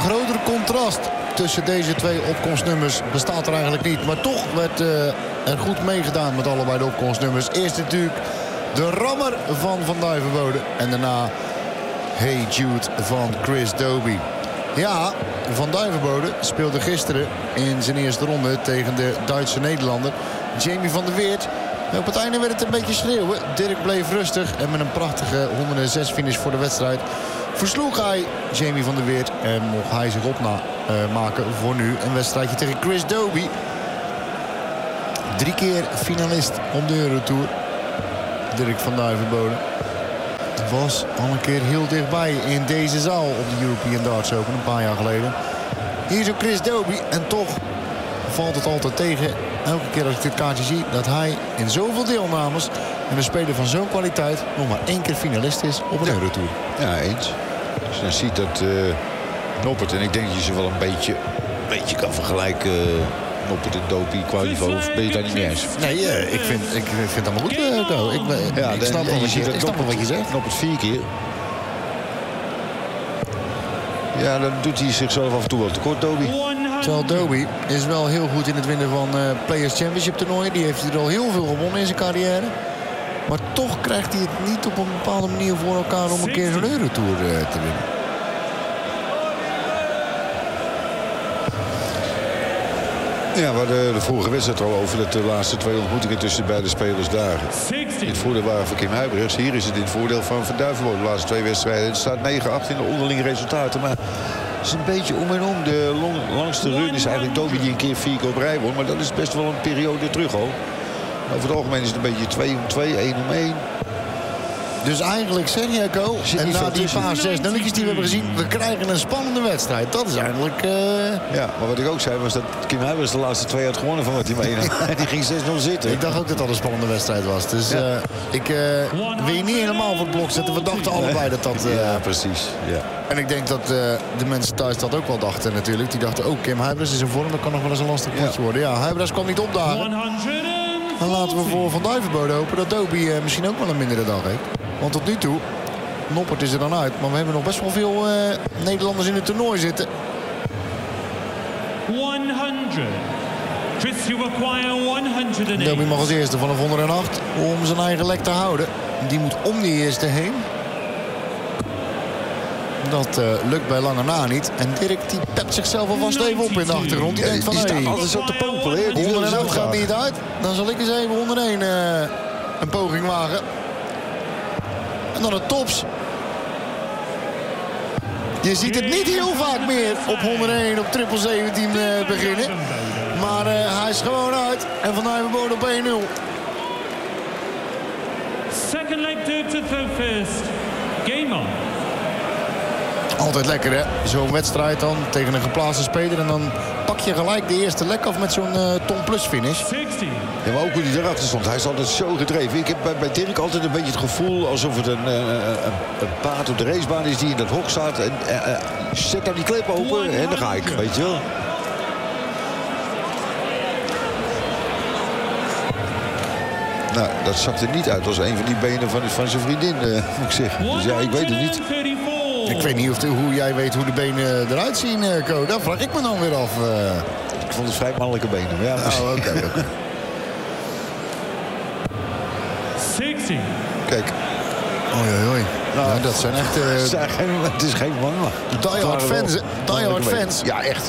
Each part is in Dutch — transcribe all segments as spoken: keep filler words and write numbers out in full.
groter contrast tussen deze twee opkomstnummers bestaat er eigenlijk niet. Maar toch werd uh, er goed meegedaan met allebei de opkomstnummers. Eerst natuurlijk de rammer van Van Duivenbode. En daarna Hey Jude van Chris Dobie. Ja, Van Duivenbode speelde gisteren in zijn eerste ronde tegen de Duitse Nederlander Jamie van der Weert. Op het einde werd het een beetje schreeuwen. Dirk bleef rustig en met een prachtige honderdzes finish voor de wedstrijd versloeg hij Jamie van der Weert en mocht hij zich opmaken uh, voor nu een wedstrijdje tegen Chris Dobie. Drie keer finalist om de Eurotour. Dirk van Duivenbode was al een keer heel dichtbij in deze zaal op de European Darts Open een paar jaar geleden. Hier is ook Chris Dobie en toch valt het altijd tegen. Elke keer als ik dit kaartje zie dat hij in zoveel deelnames en een speler van zo'n kwaliteit nog maar één keer finalist is op een ja. Eurotour. Ja, eens. Als je dan ziet dat uh, Noppert, en ik denk dat je ze wel een beetje, een beetje kan vergelijken, uh, Noppert en Dobie qua niveau, of ben je het daar niet mee eens? Nee, uh, ik, vind, ik vind het allemaal goed, uh, Go. Ik, uh, ja, ik snap wel wat je, je, wat je zegt. Noppert vier keer. Ja, dan doet hij zichzelf af en toe wel tekort, Dobie. Terwijl Dobie is wel heel goed in het winnen van uh, Players Championship toernooien. Die heeft er al heel veel gewonnen in zijn carrière. Maar toch krijgt hij het niet op een bepaalde manier voor elkaar om een keer zo'n Eurotour uh, te winnen. Ja, we hadden de vorige wedstrijd al over dat de laatste twee ontmoetingen tussen beide spelers daar in het voordeel waren van Kim Huybrechts. Hier is het in het voordeel van Van Duivenbode. De laatste twee wedstrijden. Het staat negen acht in de onderlinge resultaten. Maar het is een beetje om en om. De long, langste run is eigenlijk Dobie die een keer vier keer op rij won. Maar dat is best wel een periode terug al. Over het algemeen is het een beetje twee om twee, één om één. Dus eigenlijk zeg je, Ko, en na die paar zes nulletjes die we hebben gezien, we krijgen een spannende wedstrijd. Dat is eigenlijk... Uh... Ja, maar wat ik ook zei was dat Kim Huybrechts de laatste twee had gewonnen van wat hij mee had. Die ging zes nul zitten. Ik dacht ook dat dat een spannende wedstrijd was. Dus ja. uh, ik uh, wil je niet helemaal voor het blok zetten. We dachten allebei dat dat... Uh... Ja, precies. Ja. En ik denk dat uh, de mensen thuis dat ook wel dachten natuurlijk. Die dachten, oh, Kim Huybrechts is in vorm. Dat kan nog wel eens een lastig potje ja. worden. Ja, Huybrechts kwam niet opdagen. Dan laten we voor Van Duivenbode hopen dat Dobie uh, misschien ook wel een mindere dag heeft. Want tot nu toe, Noppert is er dan uit. Maar we hebben nog best wel veel uh, Nederlanders in het toernooi zitten. honderd. Dobie mag als eerste vanaf honderdacht om zijn eigen lek te houden. Die moet om die eerste heen. Dat uh, lukt bij lange na niet. En Dirk die pept zichzelf alvast even op in de achtergrond. Die ja, denkt van, die hey, staat altijd zo te popelen. honderdacht gaat niet uit. Dan zal ik eens even honderdéén uh, een poging wagen. En dan de tops. Je ziet het niet heel vaak meer op honderdéén, op triple zeventien uh, beginnen. Maar uh, hij is gewoon uit. En Van Duivenbode op één nul. Second leg due to the first. Game on. Altijd lekker, hè? Zo'n wedstrijd dan tegen een geplaatste speler. En dan pak je gelijk de eerste lek af met zo'n uh, ton plus finish. Ja, maar ook hoe hij erachter stond. Hij is altijd zo gedreven. Ik heb bij, bij Dirk altijd een beetje het gevoel alsof het een, uh, een, een paard op de racebaan is die in dat hok staat. En uh, uh, zet nou die klep open en dan ga ik, weet je wel. Nou, dat zag er niet uit als een van die benen van, van zijn vriendin, uh, moet ik zeggen. Dus ja, ik weet het niet. Ik weet niet of de, hoe jij weet hoe de benen eruit zien, uh, Ko. Dat vraag ik me dan weer af. Uh... Ik vond het vrij mannelijke benen. Ja, oh, oké, okay, oké. Okay. zestig. Kijk. Oei, oei. Nou, nou, dat zijn echt... Uh... Het is geen man, maar... Die-hard fans, die-hard fans. Ja, echt.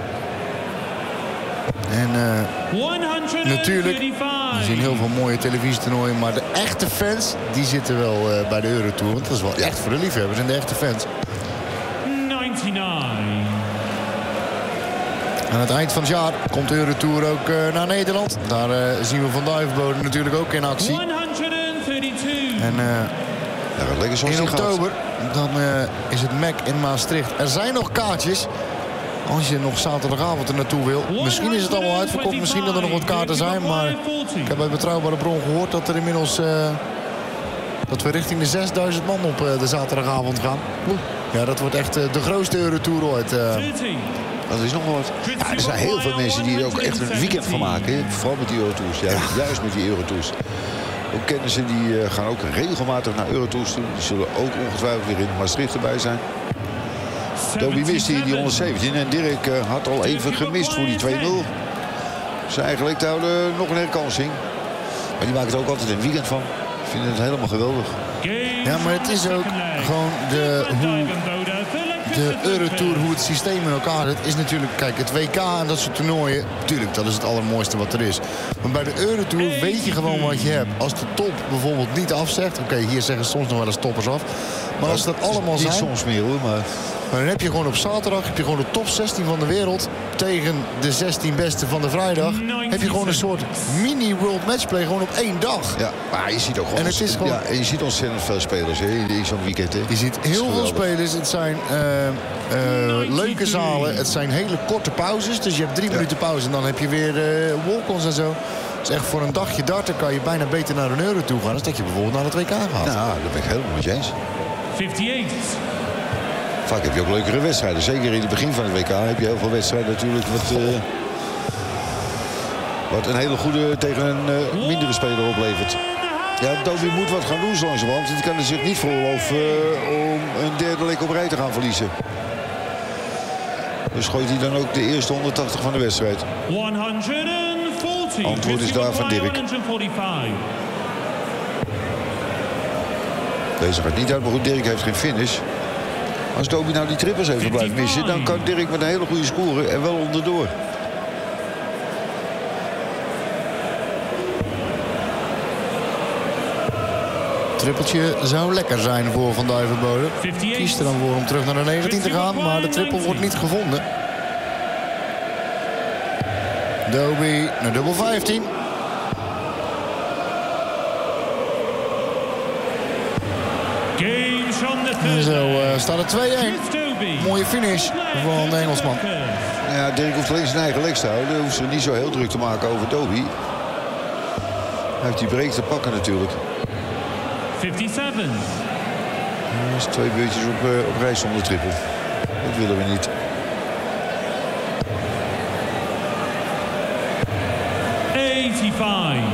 En uh, natuurlijk, we zien heel veel mooie televisietoernooien, maar de echte fans, die zitten wel uh, bij de Eurotour. Want dat is wel ja. echt voor de liefhebbers en de echte fans. negenennegentig. Aan het eind van het jaar komt de Eurotour ook uh, naar Nederland. Daar uh, zien we Van Duivenbode natuurlijk ook in actie. honderddraaientwintig. En uh, ja, in oktober, dan uh, is het M A C in Maastricht. Er zijn nog kaartjes. Als je nog zaterdagavond er naartoe wil. Misschien is het allemaal uitverkocht. Misschien dat er nog wat kaarten zijn. Maar ik heb bij Betrouwbare Bron gehoord dat er inmiddels... Uh, dat we richting de zesduizend man op uh, de zaterdagavond gaan. Ja, dat wordt echt uh, de grootste Eurotour ooit. Uh. Dat is nog wat. Ja, er zijn heel veel mensen die er ook echt een weekend van maken. Hè? Vooral met die Eurotours. Ja, ja. Juist met die Eurotours. Ook kennissen die uh, gaan ook regelmatig naar Eurotours toe. Die zullen ook ongetwijfeld weer in Maastricht erbij zijn. Doby miste hier die honderdzeventien. En Dirk uh, had al even gemist voor die twee nul. Dus eigenlijk daar uh, nog een herkansing. Maar die maakt er ook altijd een weekend van. Ik vind het helemaal geweldig. Ja, maar het is ook gewoon de, hoe de Eurotour, hoe het systeem in elkaar zit, is natuurlijk, kijk, het W K en dat soort toernooien, natuurlijk, dat is het allermooiste wat er is. Maar bij de Eurotour weet je gewoon wat je hebt. Als de top bijvoorbeeld niet afzegt, oké, okay, hier zeggen soms nog wel eens toppers af. Maar als dat allemaal zijn... Niet soms meer hoor, maar... Maar dan heb je gewoon op zaterdag heb je gewoon de top zestien van de wereld tegen de zestien beste van de vrijdag. Heb je gewoon een soort mini-world matchplay gewoon op één dag. Ja, maar je ziet ook gewoon... En het is gewoon... Ja, en je ziet ontzettend veel spelers hè, in zo'n weekend. Hè. Je ziet heel veel spelers. Het zijn uh, uh, leuke zalen. Het zijn hele korte pauzes. Dus je hebt drie ja. minuten pauze en dan heb je weer uh, walk-ons en zo. Dus echt voor een dagje darten kan je bijna beter naar een euro toe gaan... dan dat je bijvoorbeeld naar het W K gaat. Nou, dat ben ik helemaal met je eens. vijfenvijftig. Vaak heb je ook leukere wedstrijden. Zeker in het begin van het W K heb je heel veel wedstrijden natuurlijk... wat, uh, wat een hele goede tegen een uh, mindere speler oplevert. Ja, Doby moet wat gaan doen zo langzamerhand. Het kan er zich niet veroorloven uh, om een derde lek op rij te gaan verliezen. Dus gooit hij dan ook de eerste honderdtachtig van de wedstrijd. honderdveertig. Antwoord is daar van Dirk. Deze gaat niet uit, maar goed, Dirk heeft geen finish. Als Doby nou die trippels even blijft missen... dan kan Dirk met een hele goede score er wel onderdoor. Trippeltje zou lekker zijn voor Van Duivenbode. Kiest er dan voor om terug naar de negentien te gaan... maar de trippel wordt niet gevonden. Doby naar dubbel vijftien. En zo uh, staat het twee-één. Mooie finish van de Engelsman. Ja, Dirk hoeft alleen zijn eigen legs te houden. Hij hoeft zich niet zo heel druk te maken over Doby. Hij heeft die break te pakken natuurlijk. vijfenvijftig. Dat is twee beurtjes op, uh, op reis zonder trippel. Dat willen we niet. vijfennegentig.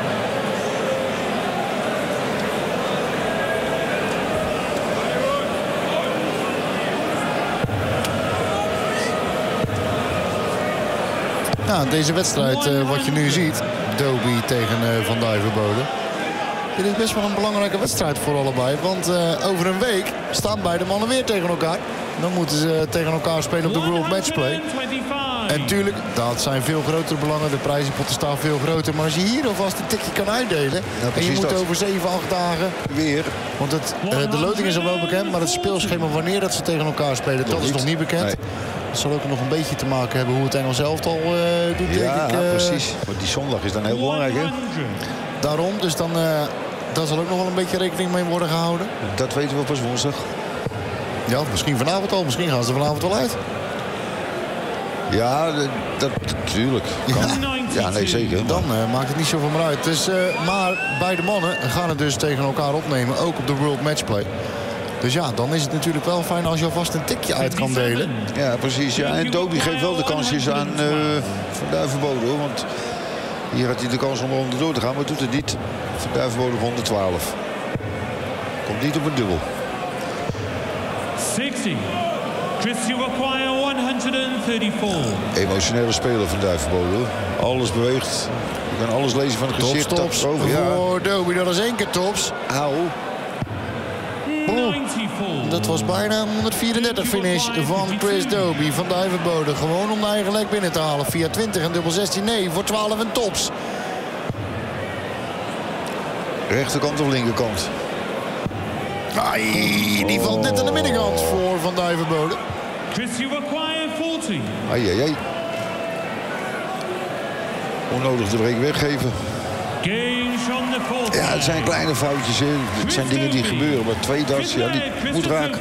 Ja, deze wedstrijd, uh, wat je nu ziet, Doby tegen uh, Van Duivenbode. Dit is best wel een belangrijke wedstrijd voor allebei. Want uh, over een week staan beide mannen weer tegen elkaar. Dan moeten ze tegen elkaar spelen op de World Matchplay. En natuurlijk, dat zijn veel grotere belangen. De prijzenpotten staan veel groter. Maar als je hier alvast een tikje kan uitdelen... Ja, en je moet dat. over zeven, acht dagen... Weer. Want het, uh, de loting is al wel bekend. Maar het speelschema wanneer dat ze tegen elkaar spelen... dat is nog niet bekend. Nee. Dat zal ook nog een beetje te maken hebben hoe het Engels elftal uh, doet, denk ja, ik. Ja, uh, precies. Want die zondag is dan heel belangrijk, hè? Daarom, dus dan... Uh, daar zal ook nog wel een beetje rekening mee worden gehouden. Dat weten we pas woensdag. Ja, misschien vanavond al. Misschien gaan ze er vanavond wel uit. Ja, dat natuurlijk. Ja. ja, nee, zeker. Dan uh, maakt het niet zoveel meer uit. Dus, uh, maar beide mannen gaan het dus tegen elkaar opnemen. Ook op de World Matchplay. Dus ja, dan is het natuurlijk wel fijn als je alvast een tikje uit kan delen. Ja, precies. Ja. En Doby geeft wel de kansjes aan uh, Van Duivenbode, hoor. Want hier had hij de kans om er onderdoor te gaan, maar doet het niet. Van Duivenbode honderdtwaalf. Komt niet op een dubbel. zestig. Christian Acquire honderdvierentachtig. Emotionele speler van Duivenbode. Alles beweegt. Je kan alles lezen van het gezicht. Tops, tops. Over, ja. Voor Doby, dat is één keer tops. Auw. Oh. Dat was bijna een honderdvierendertig finish van Chris Doby van Duivenbode. Gewoon om de eigen lek binnen te halen. Via twintig en dubbel zestien. Nee, voor twaalf en tops. Rechterkant of linkerkant? Ai, die valt net aan de binnenkant voor Van Duivenbode. Christian Acquire veertig. Ai, ai, ai. Onnodig de break weggeven. Ja, het zijn kleine foutjes. Hè. Het zijn dingen die gebeuren. Maar twee darts, ja, die moet raken.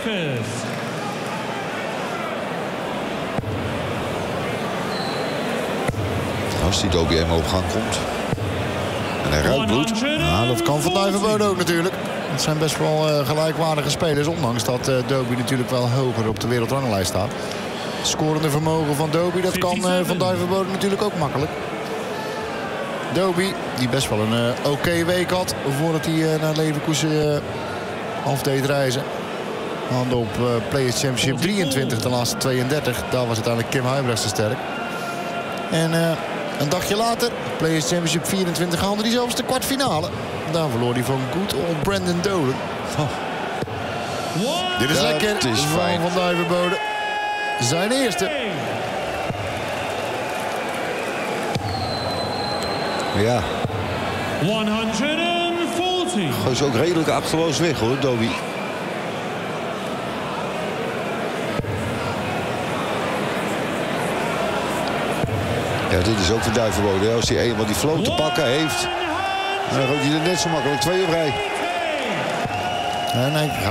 Als die Doby eenmaal op gang komt. En hij ruikt bloed. Ja, dat kan Van Duivenbode ook natuurlijk. Het zijn best wel uh, gelijkwaardige spelers. Ondanks dat uh, Doby natuurlijk wel hoger op de wereldranglijst staat. Het scorende vermogen van Doby, dat kan uh, Van Duivenbode natuurlijk ook makkelijk. Doby, die best wel een uh, oké okay week had voordat hij uh, naar Leverkusen uh, af deed reizen. Handen op uh, Players Championship drieëntwintig, de laatste tweeëndertig. Daar was uiteindelijk Kim Huibrechts te sterk. En uh, een dagje later, Players Championship vierentwintig, haalde hij zelfs de kwartfinale. Daar verloor hij van good old Brandon Dolan. Oh. Dit is ja, lekker is van fijn. Van Duivenbode. Zijn eerste. Ja. honderdveertig. Gooi ze ook redelijk achterloos weg hoor, Dobie. Ja, dit is ook Van Duivenbode. Als hij eenmaal die float te pakken heeft, dan gooit hij er net zo makkelijk twee op rij. En hij